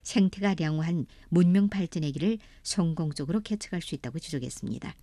생태가 양호한 문명 발전의 길을 성공적으로 개척할 수 있다고 지적했습니다.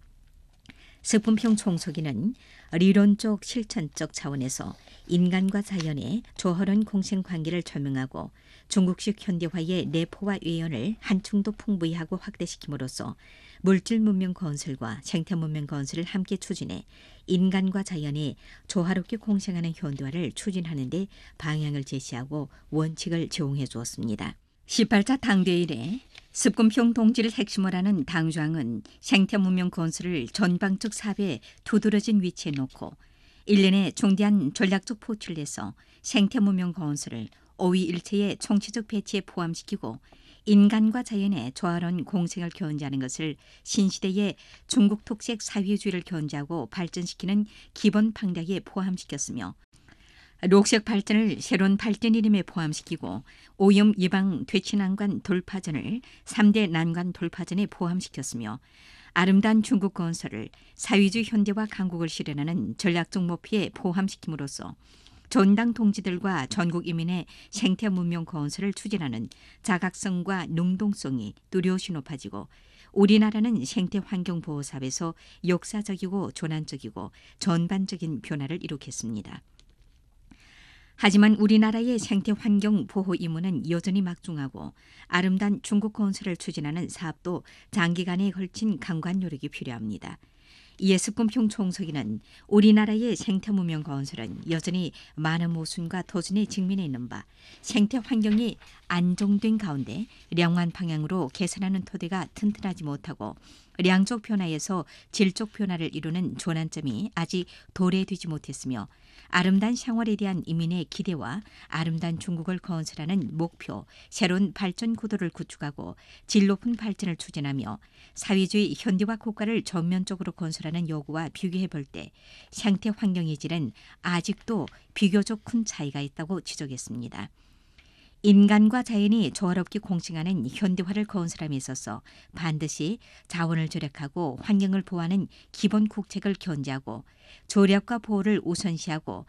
식품평 총서기는理論적 실천적 차원에서 인간과 자연의 조화로운 공생관계를 조명하고 중국식 현대화의 내포와 외연을 한층도 풍부히 하고 확대시킴으로써 물질 문명 건설과 생태 문명 건설을 함께 추진해 인간과 자연이 조화롭게 공생하는 현대화를 추진하는 데 방향을 제시하고 원칙을 제공해 주었습니다. 18차 당대회 이래 습금평 동지를 핵심으로 하는 당주항은 생태 문명 건설을 전방적 사회에 두드러진 위치에 놓고 일련의 중대한 전략적 포출을 내서 생태 문명 건설을 오위일체의 총체적 배치에 포함시키고 인간과 자연의 조화로운 공생을 견지하는 것을 신시대의 중국 특색 사회주의를 견지하고 발전시키는 기본 방략에 포함시켰으며 녹색 발전을 새로운 발전 이름에 포함시키고 오염 예방 퇴치 난관 돌파전을 3대 난관 돌파전에 포함시켰으며 아름다운 중국 건설을 사회주의 현대화 강국을 실현하는 전략적 목표에 포함시킴으로써 전당 동지들과 전국 인민의 생태 문명 건설을 추진하는 자각성과 능동성이 뚜렷이 높아지고 우리나라는 생태 환경 보호 사업에서 역사적이고 전환적이고 전반적인 변화를 이룩했습니다. 하지만 우리나라의 생태 환경 보호 임무는 여전히 막중하고 아름다운 중국 건설을 추진하는 사업도 장기간에 걸친 강관 노력이 필요합니다. 이에 습금평 총서기는 우리나라의 생태 문명 건설은 여전히 많은 모순과 도전에 직면해 있는 바 생태 환경이 안정된 가운데 양호한 방향으로 개선하는 토대가 튼튼하지 못하고 양적 변화에서 질적 변화를 이루는 전환점이 아직 도래되지 못했으며 아름다운 생활에 대한 인민의 기대와 아름다운 중국을 건설하는 목표, 새로운 발전 구도를 구축하고 질 높은 발전을 추진하며 사회주의 현대화 국가를 전면적으로 건설하는 요구와 비교해 볼 때 생태 환경의 질은 아직도 비교적 큰 차이가 있다고 지적했습니다. 인간과 자연이 조화롭게 공생하는 현대화를 건설함에 있어서 반드시 자원을 절약하고 환경을 보호하는 기본 국책을 견지하고 절약과 보호를 우선시하고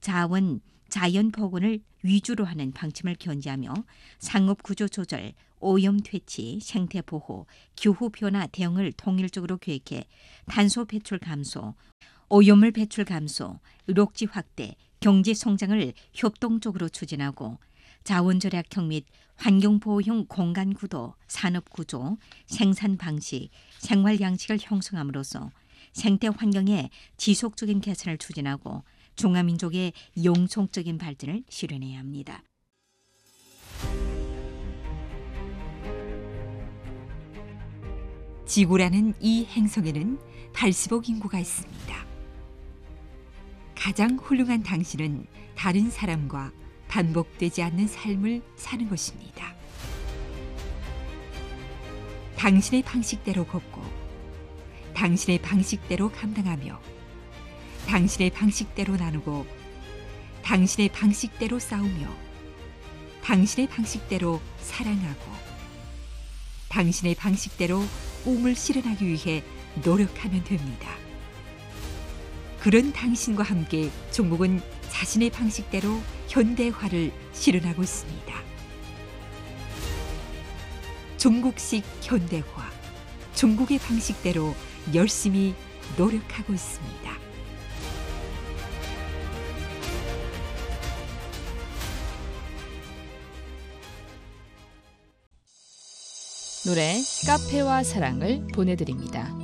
자연 복원을 위주로 하는 방침을 견지하며 상업구조 조절, 오염 퇴치, 생태 보호, 기후 변화 대응을 통일적으로 계획해 탄소 배출 감소, 오염물 배출 감소, 녹지 확대, 경제 성장을 협동적으로 추진하고 자원 절약형 및 환경보호형 공간구도, 산업구조, 생산 방식, 생활 양식을 형성함으로써 생태 환경의 지속적인 개선을 추진하고 중화민족의 영속적인 발전을 실현해야 합니다. 지구라는 이 행성에는 80억 인구가 있습니다. 가장 훌륭한 당신은 다른 사람과 반복되지 않는 삶을 사는 것입니다. 당신의 방식대로 걷고 당신의 방식대로 감당하며 당신의 방식대로 나누고 당신의 방식대로 싸우며 당신의 방식대로 사랑하고 당신의 방식대로 꿈을 실현하기 위해 노력하면 됩니다. 그런 당신과 함께 중국은 자신의 방식대로 현대화를 실현하고 있습니다. 중국식 현대화, 중국의 방식대로 열심히 노력하고 있습니다. 노래 카페와 사랑을 보내드립니다.